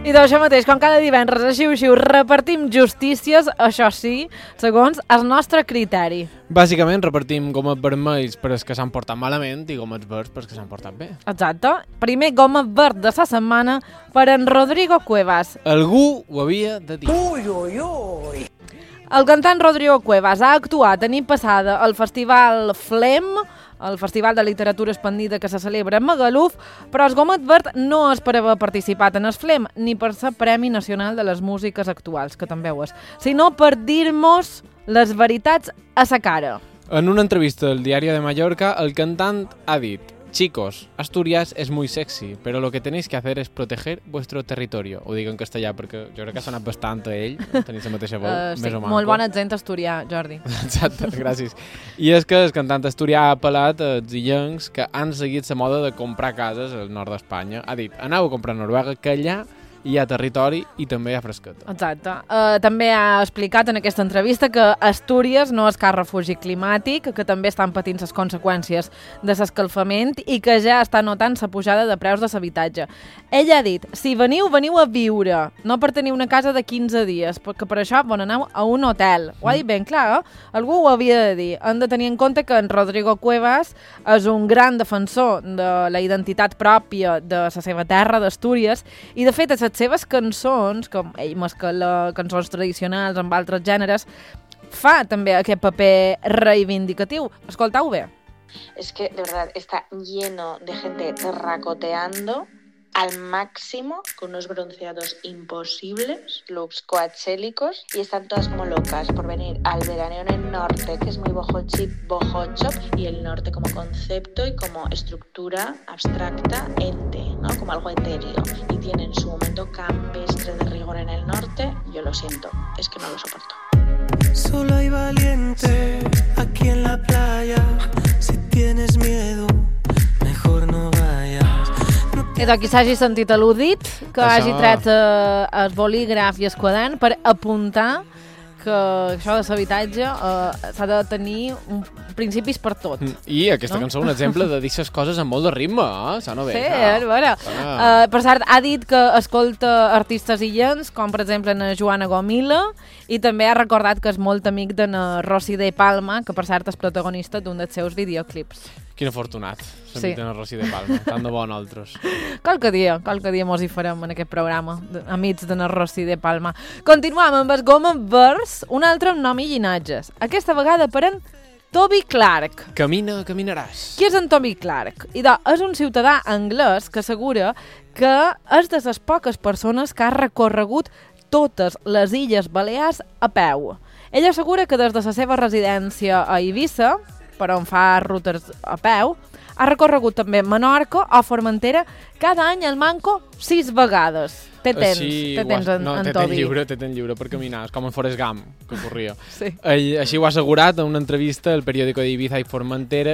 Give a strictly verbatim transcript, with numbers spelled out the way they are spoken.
I d'això mateix, com cada divendres, així així, repartim justícies, això sí, segons el nostre criteri. Bàsicament repartim gomets vermells per als que s'han portat malament i gomets verds per als que s'han portat bé. Exacte. Primer gomet verd de la setmana per en Rodrigo Cuevas. Algú ho havia de dir. Ui, ui, ui. El cantant Rodrigo Cuevas ha actuat a nit passada al festival Flem, el Festival de Literatura Expandida que se celebra a Magaluf, però el Gomet Verd no és per haver participat en el Flem, ni per ser Premi Nacional de les Músiques Actuals, que també ho és, sinó per dir-nos les veritats a sa cara. En una entrevista al Diario de Mallorca, el cantant ha dit: chicos, Asturias es muy sexy, pero lo que tenéis que hacer es proteger vuestro territorio. Ho dic en castellà perquè jo crec que ha sonat bastant a ell, tenim la mateixa veu, Uh, sí, més o manco. molt bon accent asturià, Jordi. Exacte, gràcies. I és que el cantant asturià ha apel·lat als illencs que han seguit la moda de comprar cases al nord d'Espanya. Ha dit: aneu a comprar a Noruega, que allà hi ha territori i també hi ha fresqueta. Exacte. Uh, també ha explicat en aquesta entrevista que Astúries no és cap refugi climàtic, que també estan patint les conseqüències de l'escalfament i que ja està notant la pujada de preus de l'habitatge. Ell ha dit: si veniu, veniu a viure, no per tenir una casa de quinze dies, perquè per això bon aneu a un hotel. Ho ha dit ben clar, eh? Algú ho havia de dir. Hem de tenir en compte que en Rodrigo Cuevas és un gran defensor de la identitat pròpia de la seva terra, d'Astúries, i de fet, les seves cançons, com ell mescla cançons tradicionals amb altres gèneres, fa també aquest paper reivindicatiu. Escoltau bé. Es que, de verdad, está lleno de gente terracoteando al máximo, con unos bronceados imposibles, looks coachélicos, y están todas como locas por venir al veraneo en el norte, que es muy boho chip, boho chop, y el norte como concepto y como estructura abstracta, ente, ¿no? Como algo etéreo. Y tienen su momento campestre de rigor en el norte. Yo lo siento, es que no lo soporto. Solo hay valiente aquí en la playa. Si tienes miedo, mejor no vayas. I de qui s'hagi sentit al·ludit, que Això... hagi tret eh, el bolígraf i el quadern per apuntar que això de l'habitatge eh, s'ha de tenir un principis per tot. I aquesta no? cançó és un exemple de dir les coses amb molt de ritme, eh? Sona bé. Sí, no? és vera. Sona... Uh, per cert, ha dit que escolta artistes illens, com per exemple na Joana Gomila, i també ha recordat que és molt amic de na Rosy de Palma, que per cert és protagonista d'un dels seus videoclips. Quin afortunat, Sí. sentit en el Rosy de Palma, tant de bo a nosaltres. Qualque dia, qualque dia mos hi farem en aquest programa, de, amics de na Rosy de Palma. Continuem amb el Gomet Vers, un altre amb nom i llinatges. Aquesta vegada per en Toby Clark. Camina, caminaràs. Qui és en Toby Clark? Idò, és un ciutadà anglès que assegura que és de les poques persones que ha recorregut totes les Illes Balears a peu. Ell assegura que des de la seva residència a Eivissa, per on fa rutes a peu, ha recorregut també Menorca o Formentera cada any al manco sis vegades. Té temps, Així té ho temps ha- en, no, en té temps Toby. lliure, té temps lliure per caminar, és com en Forrest Gump, que corria. Sí. Ell, així ho ha assegurat en una entrevista al periòdico d'Ibiza i Formentera